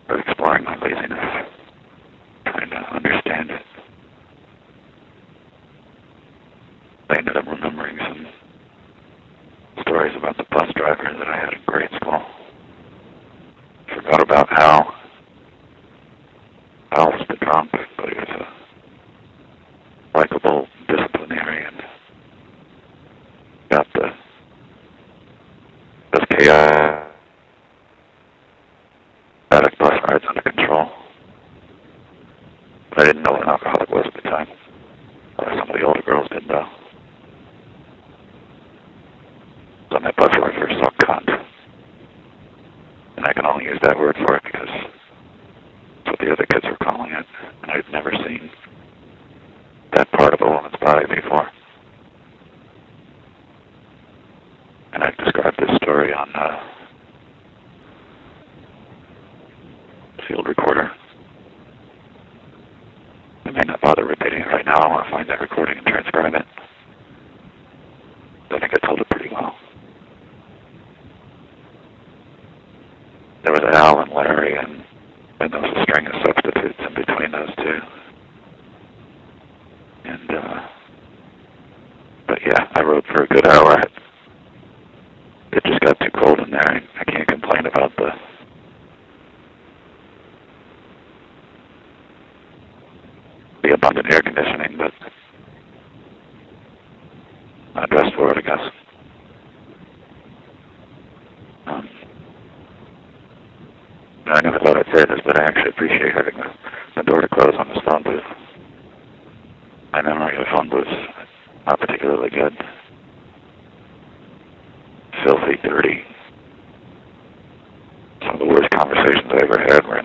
but exploring my laziness, trying to understand it. I ended up remembering some stories about the bus driver that I had in grade school. Forgot about Al. Al was the drunk, but he was a likable disciplinarian. Got those chaotic bus rides under control. But I didn't know what an alcoholic was at the time. Some of the older girls did though. I was on that bus where I first saw cunt. And I can only use that word for it because that's what the other kids were calling it. And I'd never seen that part of a woman's body before. And I've described this story on field recorder. I may not bother repeating it right now. I want to find that recording and transcribe it. I think I told it pretty well. There was Al and Larry, and there was a string of substitutes in between those two. And, but yeah, I rode for a good hour. It just got too cold in there. I can't complain about the abundant air conditioning, but I dressed for it, I guess. I never thought I'd say this, but I actually appreciate having the door to close on this phone booth. My memory of the phone booth's not particularly good. Filthy, dirty. Some of the worst conversations I ever had were